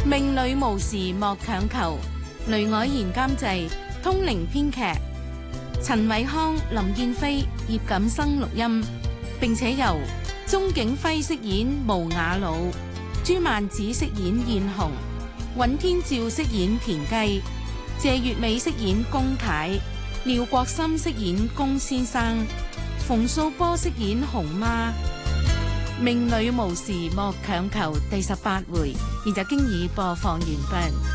命裏無時莫強求，雷凱賢監製，通靈編劇，陳偉康、林建飛、葉錦生錄音，並且由鍾景輝飾演無雅老，朱曼子飾演燕紅，尹天照飾演田雞，謝月美飾演龔太，廖國森飾演龔先生，馮素波飾演熊媽。命裏無時莫強求第18回，現就經已播放完畢。